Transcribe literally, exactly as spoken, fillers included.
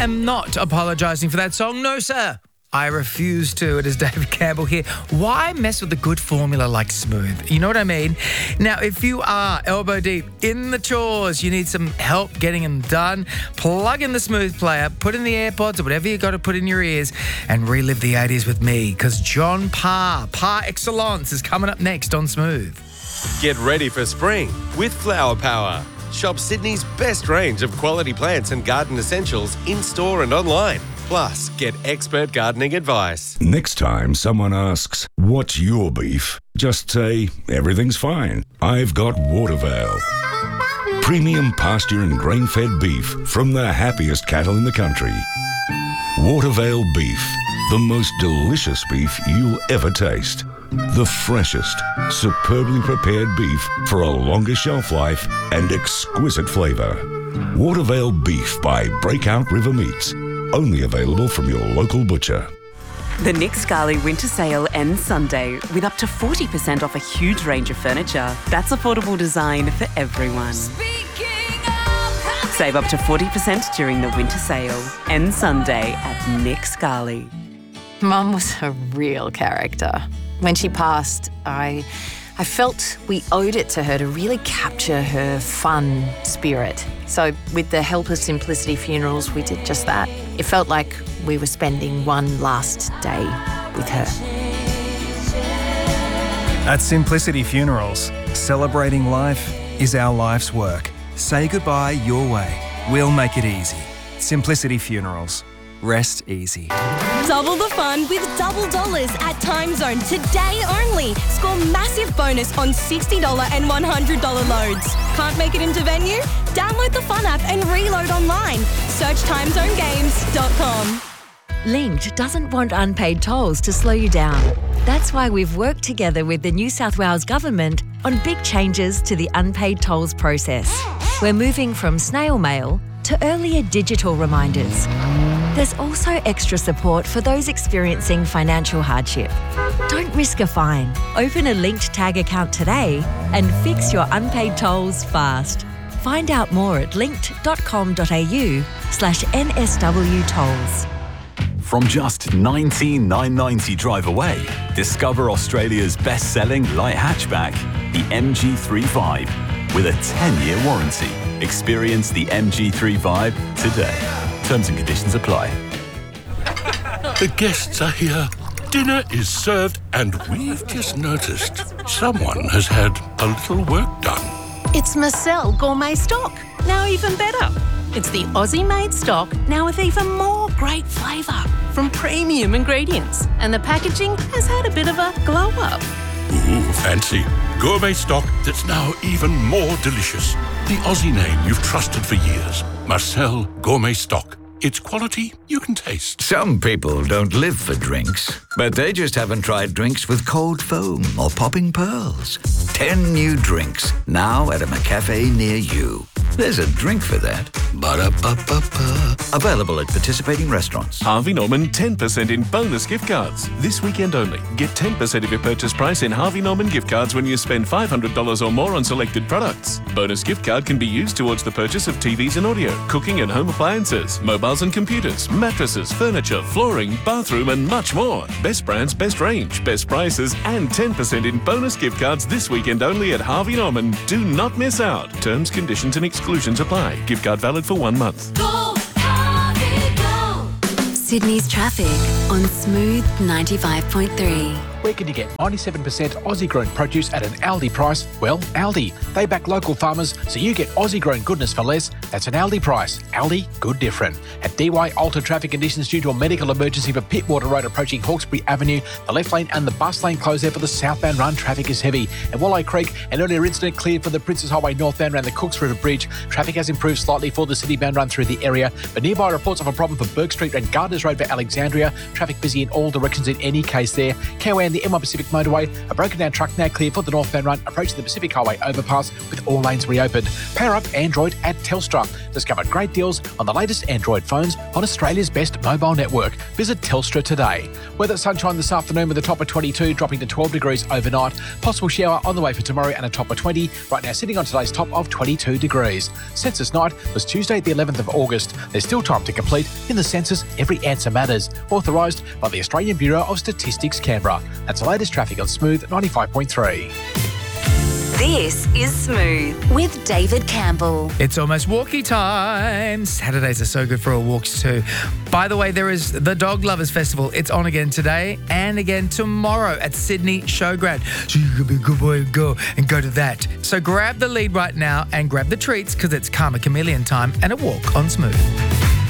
am not apologising for that song. No, sir. I refuse to. It is David Campbell here. Why mess with a good formula like Smooth? You know what I mean? Now, if you are elbow deep in the chores, you need some help getting them done, plug in the Smooth player, put in the AirPods or whatever you got to put in your ears and relive the eighties with me, because John Parr, par excellence, is coming up next on Smooth. Get ready for spring with Flower Power. Shop Sydney's best range of quality plants and garden essentials in-store and online. Plus, get expert gardening advice. Next time someone asks, what's your beef? Just say, everything's fine. I've got Watervale. Premium pasture and grain-fed beef from the happiest cattle in the country. Watervale beef, the most delicious beef you'll ever taste. The freshest, superbly prepared beef for a longer shelf life and exquisite flavour. Watervale beef by Breakout River Meats. Only available from your local butcher. The Nick Scali Winter Sale ends Sunday with up to forty percent off a huge range of furniture. That's affordable design for everyone. Save up to forty percent during the winter sale. Ends Sunday at Nick Scali. Mum was a real character. When she passed, I... I felt we owed it to her to really capture her fun spirit. So with the Help of Simplicity Funerals, we did just that. It felt like we were spending one last day with her. At Simplicity Funerals, celebrating life is our life's work. Say goodbye your way. We'll make it easy. Simplicity Funerals. Rest easy. Double the fun with double dollars at Time Zone today only. Score massive bonus on sixty dollars and one hundred dollars loads. Can't make it into venue? Download the Fun app and reload online. Search time zone games dot com. Linked doesn't want unpaid tolls to slow you down. That's why we've worked together with the New South Wales Government on big changes to the unpaid tolls process. We're moving from snail mail to earlier digital reminders. There's also extra support for those experiencing financial hardship. Don't risk a fine. Open a Linked Tag account today and fix your unpaid tolls fast. Find out more at linked.com.au slash NSW tolls. From just nineteen thousand nine hundred ninety drive away, discover Australia's best-selling light hatchback, the M G three five, with a ten-year warranty. Experience the M G three five today. Terms and conditions apply. The guests are here. Dinner is served, and we've just noticed someone has had a little work done. It's Marcel Gourmet Stock, now even better. It's the Aussie-made stock, now with even more great flavour from premium ingredients. And the packaging has had a bit of a glow-up. Ooh, fancy. Gourmet stock that's now even more delicious. The Aussie name you've trusted for years. Marcel Gourmet Stock. It's quality you can taste. Some people don't live for drinks, but they just haven't tried drinks with cold foam or popping pearls. Ten new drinks, now at a McCafe near you. There's a drink for that. Ba-da-ba-ba-ba. Available at participating restaurants. Harvey Norman ten percent in bonus gift cards. This weekend only. Get ten percent of your purchase price in Harvey Norman gift cards when you spend five hundred dollars or more on selected products. Bonus gift card can be used towards the purchase of T Vs and audio, cooking and home appliances, mobiles and computers, mattresses, furniture, flooring, bathroom and much more. Best brands, best range, best prices and ten percent in bonus gift cards this weekend only at Harvey Norman. Do not miss out. Terms, conditions and exclusions apply. Gift card valid for one month. Go, Harvey, go. Sydney's traffic on Smooth ninety-five point three. Where can you get ninety-seven percent Aussie-grown produce at an Aldi price? Well, Aldi. They back local farmers, so you get Aussie-grown goodness for less. That's an Aldi price. Aldi, good different. At D Y, altered traffic conditions due to a medical emergency for Pittwater Road approaching Hawkesbury Avenue. The left lane and the bus lane closed there for the southbound run. Traffic is heavy. At Wallow Creek, an earlier incident cleared for the Princes Highway northbound around the Cooks River Bridge. Traffic has improved slightly for the citybound run through the area, but nearby reports of a problem for Burke Street and Gardners Road for Alexandria. Traffic busy in all directions in any case there. Koway and the M one Pacific Motorway, a broken down truck now clear for the northbound run approaching the Pacific Highway overpass with all lanes reopened. Power up Android at Telstra. Discover great deals on the latest Android phones on Australia's best mobile network. Visit Telstra today. Weather sunshine this afternoon with a top of twenty-two, dropping to twelve degrees overnight. Possible shower on the way for tomorrow and a top of twenty. Right now sitting on today's top of twenty-two degrees. Census night was Tuesday the eleventh of August. There's still time to complete. In the census, every answer matters. Authorised by the Australian Bureau of Statistics, Canberra. That's the latest traffic on Smooth ninety-five point three. This is Smooth with David Campbell. It's almost walkie time. Saturdays are so good for our walks too. By the way, there is the Dog Lovers Festival. It's on again today and again tomorrow at Sydney Showground. So you can be a good boy and go and go to that. So grab the lead right now and grab the treats because it's Karma Chameleon time and a walk on Smooth.